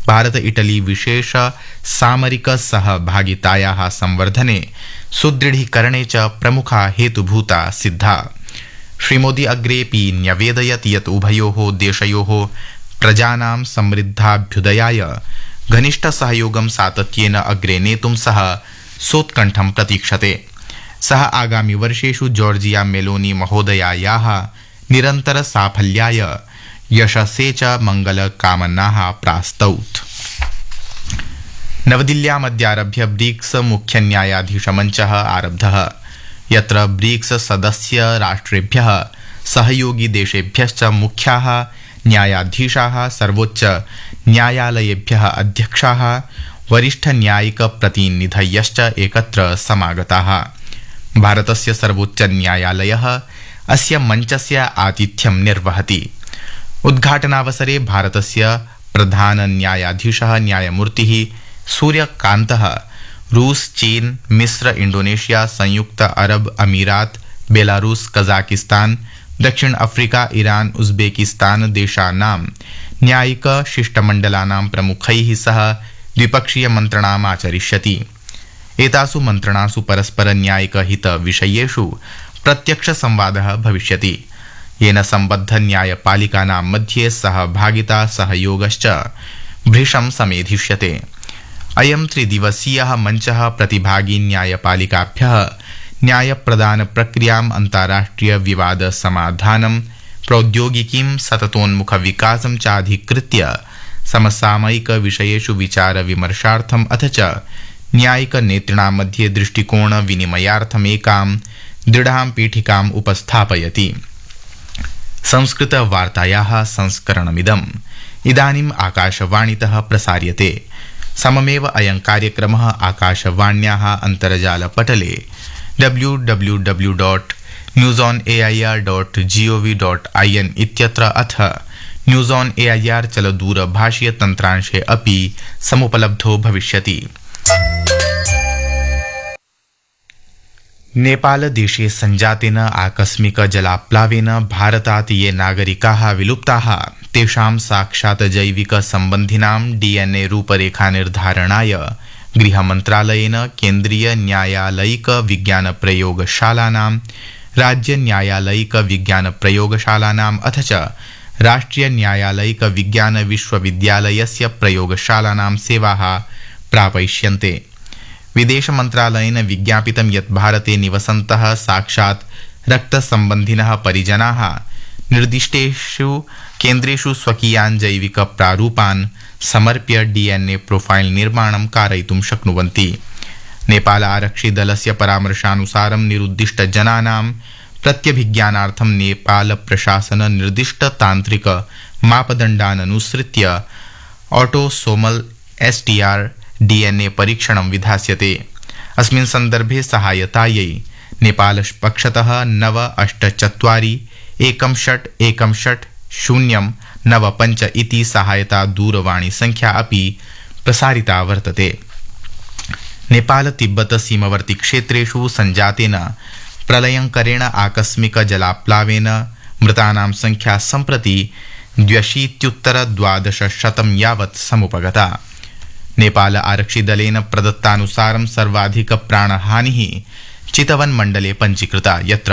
Bharata Italy विशेष सामरिक सहभागितायाः संवर्धने सुदृढीकरणे च प्रमुखा हेतुभूता सिद्धा। श्रीमोदी अग्रेऽपि न्यवेदयत् यत् उभयोः देशयोः प्रजानां समृद्धाभ्युदयाय घनिष्ठसहयोगं सातत्येन अग्रे नेतुं सः सोत्कण्ठं प्रतीक्षते। सः आगामि वर्षेषु जॉर्जिया मेलोनी महोदयायाः निरन्तरसाफल्याय यशसे च मङ्गलकामनाः प्रास्तौत्। नवदिल्ल्यामद्यारभ्य ब्रिक्स मुख्यन्यायाधीशमञ्चः आरब्धः, यत्र ब्रिक्स सदस्य राष्ट्रेभ्यः सहयोगी देशेभ्यश्च मुख्याः न्यायाधीशाः, सर्वोच्च न्यायालयेभ्यः अध्यक्षाः, वरिष्ठन्यायिकप्रतिनिधयश्च एकत्र समागताः। भारतस्य सर्वोच्च न्यायालयः अस्य मञ्चस्य आतिथ्यं निर्वहति। उद्घाटनावसरे भारतस्य प्रधान न्यायाधीशः न्यायमूर्तिः सूर्यकान्तः रूस, चीन, मिस्र, इंडोनेशिया, संयुक्त अरब अमीरात, बेलारूस, कजाकिस्तान, दक्षिण अफ्रीका, ईरान, उज्बेकिस्तान देशानां न्यायिक शिष्टमण्डलानां प्रमुखैः सह द्विपक्षीय मन्त्रणाम् आचरिष्यति। एतासु मन्त्रणासु परस्पर न्यायिक हित विषयेषु प्रत्यक्ष संवादः भविष्यति, येन सम्बद्ध न्यायपालिकानां मध्ये सहभागिता सहयोगश्च भृशं समेधिष्यते। अयं त्रिदिवसीयः मञ्चः प्रतिभागी न्यायपालिकाभ्यः न्यायप्रदान प्रक्रियाम्, अन्ताराष्ट्रिय विवाद समाधानं, प्रौद्योगिकीं, सततोन्मुख विकासं चाधिकृत्य समसामयिक विषयेषु विचार विमर्शार्थम् अथ च न्यायिक नेतृणां मध्ये दृष्टिकोण विनिमयार्थमेकां दृढां पीठिकाम् उपस्थापयति। संस्कृत वार्तायाः संस्करणमिदम् इदानीम् आकाशवाणीतः प्रसार्यते। सममेव अयं कार्यक्रमः आकाशवाण्याः अन्तर्जालपटले www.newsonair.gov.in इत्यत्र अथ न्यूज़ ऑन एआईआर चलदूरभाषीय तन्त्रांशे अपि समुपलब्धो भविष्यति। नेपालदेशे सञ्जातेन आकस्मिक जलाप्लावेन भारतात् ये नागरिकाः विलुप्ताः तेषां साक्षात् जैविक सम्बन्धिनां डीएनए रूपरेखा निर्धारणाय गृहमन्त्रालयेन केन्द्रीय न्यायालयिक विज्ञान प्रयोगशालानां, राज्य न्यायालयिक विज्ञान प्रयोगशालानाम् अथ च राष्ट्रिय न्यायालयिक विज्ञान विश्वविद्यालयस्य प्रयोगशालानां सेवाः प्रापयिष्यन्ते। विदेश मन्त्रालयेन विज्ञापितं यत् भारते निवसन्तः साक्षात् रक्तसम्बन्धिनः परिजनाः निर्दिष्टेषु केन्द्रेषु स्वकीयान् जैविक प्रारूपान् समर्प्य डीएनए प्रोफाइल निर्माणं कारयितुं शक्नुवन्ति। नेपाल आरक्षिदलस्य परामर्शानुसारं निरुद्दिष्टजनानां प्रत्यभिज्ञानार्थं नेपाल प्रशासन निर्दिष्ट तान्त्रिक मापदण्डान् अनुसृत्य ऑटोसोमल एसटीआर डीएनए परीक्षणं विधास्यते। अस्मिन् सन्दर्भे सहायतायै नेपाल पक्षतः 9814161095 इति सहायता दूरवाणी संख्या अपि प्रसारिता वर्तते। नेपाल तिब्बत सीमवर्ती क्षेत्रेषु सञ्जातेन प्रलयङ्करेण आकस्मिक जलाप्लावेन मृतानां संख्या सम्प्रति 82,1200 यावत् समुपगता। नेपाल आरक्षिदलेन प्रदत्तानुसारं सर्वाधिक प्राणहानिः चितवन मण्डले पञ्जीकृता, यत्र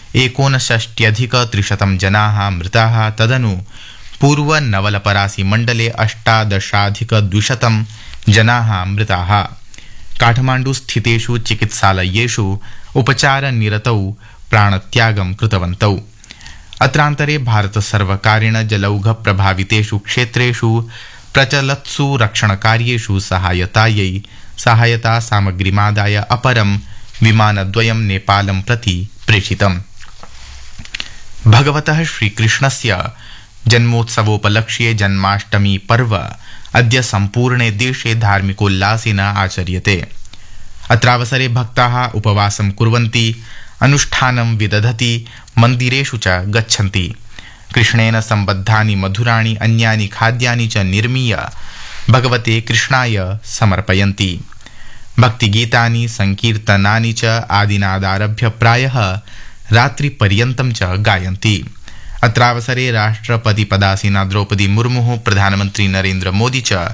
69,300 जनाः मृताः। तदनु पूर्व नवलपरासी मण्डले 18,200 जनाः मृताः। काठमाण्डु स्थितेषु चिकित्सालयेषु उपचारनिरतौ प्राणत्यागं कृतवन्तौ। अत्रान्तरे भारत सर्वकारेण जलौघ प्रभावितेषु क्षेत्रेषु प्रचलत्सु रक्षणकार्येषु सहायतायै सहायता सामग्रीमादाय अपरं विमानद्वयं नेपालं प्रति प्रेषितम्। भगवतः श्रीकृष्णस्य जन्मोत्सवोपलक्ष्ये जन्माष्टमी पर्व अद्य सम्पूर्णे देशे धार्मिकोल्लासेन आचर्यते। अत्रावसरे भक्ताः उपवासं कुर्वन्ति, अनुष्ठानं विदधति, मन्दिरेषु च गच्छन्ति। कृष्णेन सम्बद्धानि मधुराणि अन्यानि खाद्यानि च निर्मीय भगवते कृष्णाय समर्पयन्ति। भक्तिगीतानि संकीर्तनानि च आदिनादारभ्य प्रायः रात्रिपर्यन्तं च गायन्ति। अत्रावसरे राष्ट्रपतिपदासीना द्रौपदी मुर्मुः, प्रधानमन्त्री नरेन्द्र मोदी च